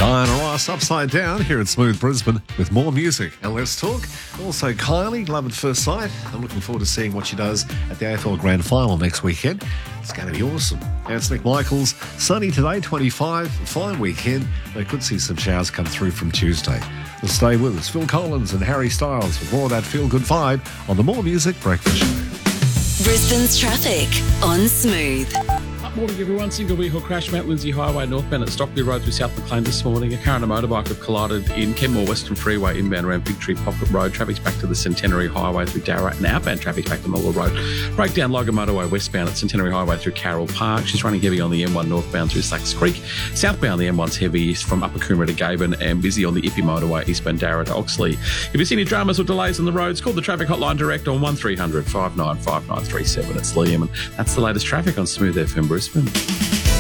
Diana Ross upside down here at Smooth Brisbane with more music and less talk. Also Kylie, Love at First Sight. I'm looking forward to seeing what she does at the AFL Grand Final next weekend. It's going to be awesome. And it's Nick Michaels. Sunny today, 25. Fine weekend. They could see some showers come through from Tuesday. Well, stay with us. Phil Collins and Harry Styles with more of that feel-good vibe on the More Music Breakfast Show. Brisbane's traffic on Smooth. Morning everyone. Single vehicle crash, Mount Lindsay Highway northbound at Stockley Road through South Maclean this morning. A car and a motorbike have collided in Kenmore Western Freeway inbound around Victory Pocket Road. Traffic's back to the Centenary Highway through Darra, and outbound traffic's back to Muller Road. Breakdown Logan Motorway westbound at Centenary Highway through Carroll Park. She's running heavy on the M1 northbound through Slacks Creek. Southbound the M1's heavy from Upper Coomera to Gabon, and busy on the Ippy Motorway eastbound Darra to Oxley. If you see any dramas or delays on the roads, call the traffic hotline direct on 1300 595937. It's Liam, and that's the latest traffic on Smooth FM Brisbane.